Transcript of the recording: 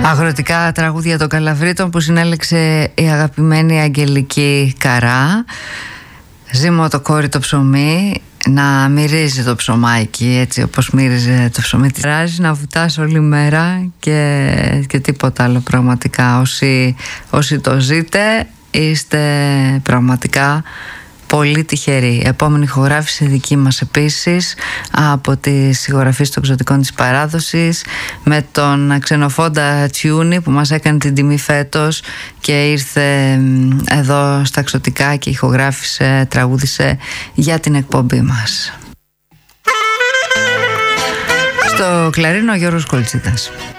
Αγροτικά τραγούδια των Καλαβρίτων που συνέλεξε η αγαπημένη Αγγελική Καρά. Ζύμω το κόρι το ψωμί, να μυρίζει το ψωμάκι έτσι όπως μύριζε το ψωμί της Ράζης, να βουτάς όλη μέρα και τίποτα άλλο πραγματικά. Όσοι το ζείτε είστε πραγματικά πολύ τυχεροί. Επόμενη ηχογράφηση δική μας επίσης από τις ηχογραφίες των εξωτικών της παράδοσης, με τον Ξενοφόντα Τσιούνι που μας έκανε την τιμή φέτος και ήρθε εδώ στα εξωτικά και ηχογράφησε, τραγούδισε για την εκπομπή μας. Στο κλαρίνο ο Γιώργος Κολτσίτας.